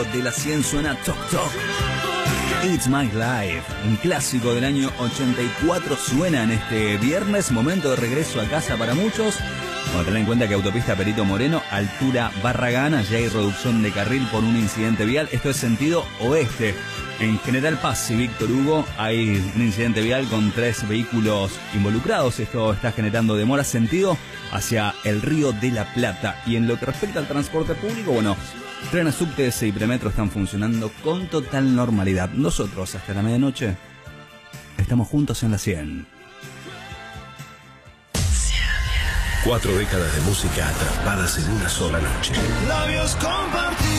De la 100 suena Toc Toc. It's My Life, un clásico del año 84, suena en este viernes, momento de regreso a casa para muchos. Bueno, tener en cuenta que autopista Perito Moreno, altura Barragán, allá hay reducción de carril por un incidente vial. Esto es sentido oeste. En General Paz y Víctor Hugo hay un incidente vial con 3 vehículos involucrados. Esto está generando demora sentido hacia el Río de la Plata. Y en lo que respecta al transporte público, bueno, trenes subtes y premetro están funcionando con total normalidad. Nosotros hasta la medianoche estamos juntos en la 100. 4 décadas de música atrapadas en una sola noche. Labios compartidos.